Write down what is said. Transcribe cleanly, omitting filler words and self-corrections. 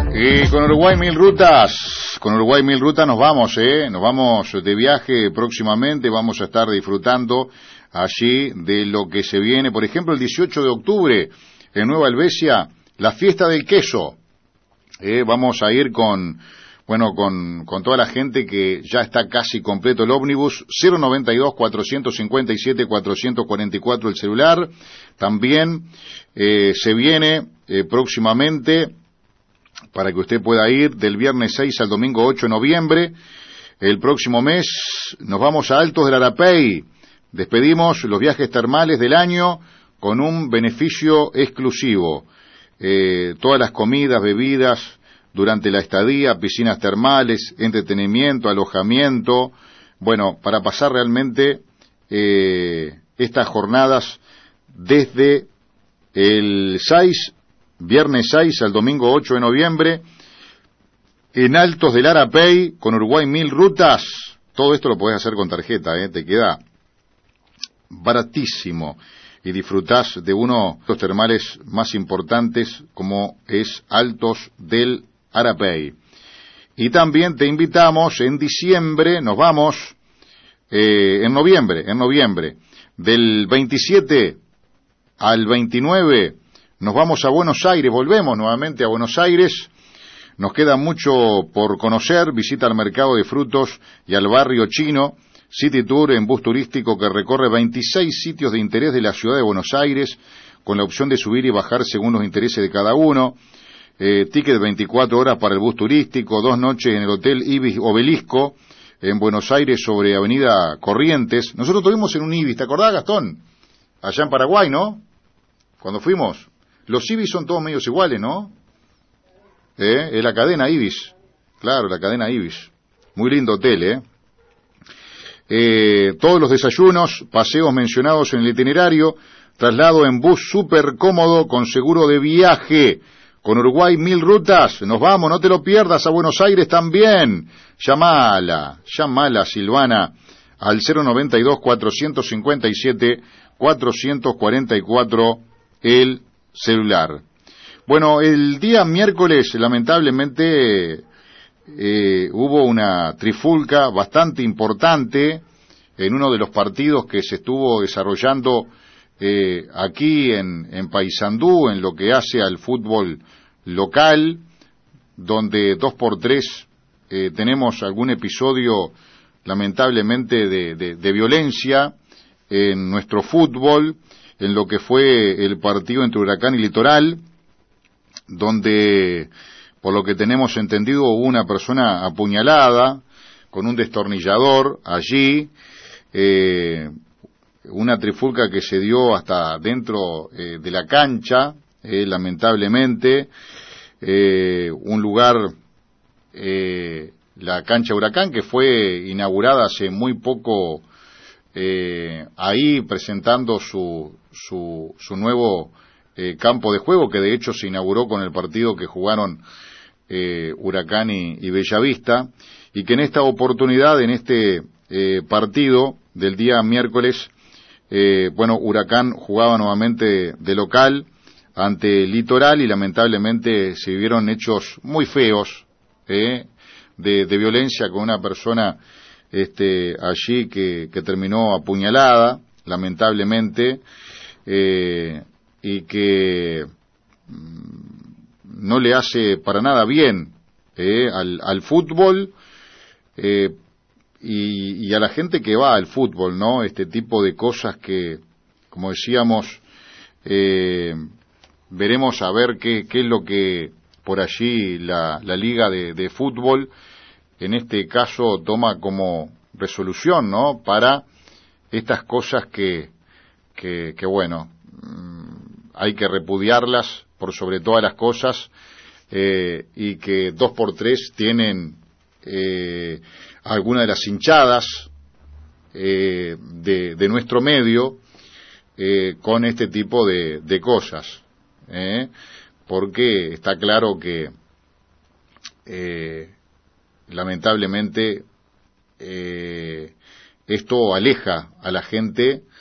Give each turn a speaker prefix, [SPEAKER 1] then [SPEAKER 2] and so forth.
[SPEAKER 1] Y con Uruguay Mil Rutas, nos vamos, nos vamos de viaje próximamente, vamos a estar disfrutando allí de lo que se viene. Por ejemplo, el 18 de octubre, en Nueva Helvecia, la fiesta del queso. Vamos a ir con toda la gente, que ya está casi completo el ómnibus. 092-457-444 el celular. También se viene próximamente, para que usted pueda ir, del viernes 6 al domingo 8 de noviembre. El próximo mes nos vamos a Altos del Arapey. Despedimos los viajes termales del año con un beneficio exclusivo. Todas las comidas, bebidas durante la estadía, piscinas termales, entretenimiento, alojamiento, para pasar realmente estas jornadas desde el viernes 6 al domingo 8 de noviembre, en Altos del Arapey, con Uruguay Mil Rutas. Todo esto lo podés hacer con tarjeta, te queda baratísimo, y disfrutás de uno de los termales más importantes, como es Altos del Arapey. Y también te invitamos en diciembre, nos vamos en noviembre, del 27 al 29, nos vamos a Buenos Aires, volvemos nuevamente a Buenos Aires. Nos queda mucho por conocer. Visita al mercado de frutos y al barrio chino. City Tour en bus turístico que recorre 26 sitios de interés de la ciudad de Buenos Aires, con la opción de subir y bajar según los intereses de cada uno. Ticket 24 horas para el bus turístico, 2 noches en el Hotel Ibis Obelisco, en Buenos Aires, sobre Avenida Corrientes. Nosotros estuvimos en un Ibis, ¿te acordás, Gastón? Allá en Paraguay, ¿no? Cuando fuimos. Los Ibis son todos medios iguales, ¿no? Es la cadena Ibis. Claro, la cadena Ibis. Muy lindo hotel, todos los desayunos, paseos mencionados en el itinerario, traslado en bus súper cómodo con seguro de viaje. Con Uruguay Mil Rutas, nos vamos, no te lo pierdas, a Buenos Aires también. Llamala, Silvana, al 092-457-444 el celular. El día miércoles, lamentablemente, hubo una trifulca bastante importante en uno de los partidos que se estuvo desarrollando aquí en Paysandú, en lo que hace al fútbol local, donde 2x3 tenemos algún episodio lamentablemente de violencia en nuestro fútbol, en lo que fue el partido entre Huracán y Litoral, donde, por lo que tenemos entendido, hubo una persona apuñalada con un destornillador allí, una trifulca que se dio hasta dentro de la cancha, lamentablemente, un lugar, la cancha Huracán, que fue inaugurada hace muy poco, ahí presentando su nuevo campo de juego, que de hecho se inauguró con el partido que jugaron Huracán y Bellavista, y que en esta oportunidad, en este partido del día miércoles, Huracán jugaba nuevamente de local ante Litoral, y lamentablemente se vivieron hechos muy feos de violencia, con una persona allí que terminó apuñalada, lamentablemente, y que no le hace para nada bien al fútbol y a la gente que va al fútbol, ¿no? Este tipo de cosas que, como decíamos, veremos a ver qué es lo que por allí la liga de fútbol, en este caso, toma como resolución, ¿no? Para estas cosas que hay que repudiarlas por sobre todas las cosas, y que 2x3 tienen alguna de las hinchadas de nuestro medio con este tipo de cosas, porque está claro que lamentablemente esto aleja a la gente